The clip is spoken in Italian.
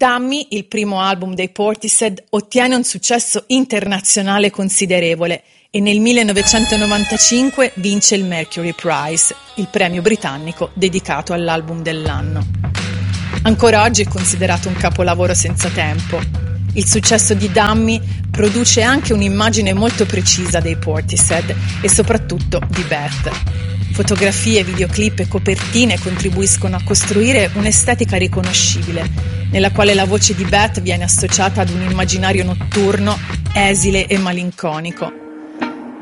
Dummy, il primo album dei Portishead, ottiene un successo internazionale considerevole e nel 1995 vince il Mercury Prize, il premio britannico dedicato all'album dell'anno. Ancora oggi è considerato un capolavoro senza tempo. Il successo di Dummy produce anche un'immagine molto precisa dei Portishead e soprattutto di Beth. Fotografie, videoclip e copertine contribuiscono a costruire un'estetica riconoscibile, nella quale la voce di Beth viene associata ad un immaginario notturno, esile e malinconico.